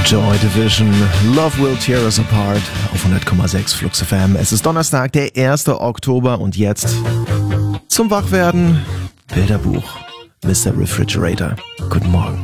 Joy Division, Love Will Tear Us Apart auf 100,6 Flux FM. Es ist Donnerstag, der 1. Oktober und jetzt zum Wachwerden Bilderbuch. Mr. Refrigerator. Guten Morgen.